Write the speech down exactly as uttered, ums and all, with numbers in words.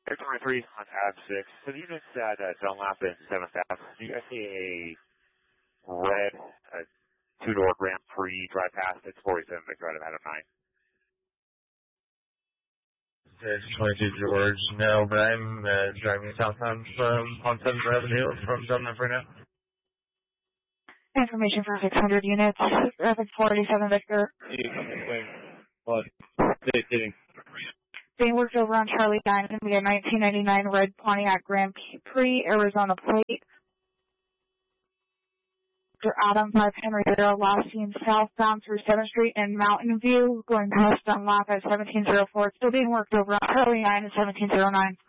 Air twenty-three on tab six. So the units at uh, Dunlap and seventh Avenue, do you guys see a red uh, two-door Grand Prix drive past? It's forty-seven Vic right out of nine. It's twenty-two George. No, but I'm uh, driving southbound from on seventh Avenue from Dunlap right now. Information for six hundred units. Rapid four eighty-seven Victor. What? Sitting. Being worked over on Charlie nine in the nineteen ninety-nine red Pontiac Grand Prix Arizona plate. Mister Adam five Henry Zero, last seen southbound through seventh Street and Mountain View, going past Dunlap at seventeen oh four. Still being worked over on Charlie nine and seventeen oh nine.